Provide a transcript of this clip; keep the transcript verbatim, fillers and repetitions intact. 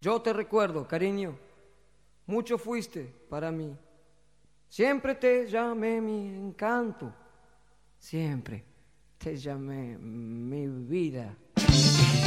Yo te recuerdo, cariño, mucho fuiste para mí. Siempre te llamé mi encanto, siempre te llamé mi vida.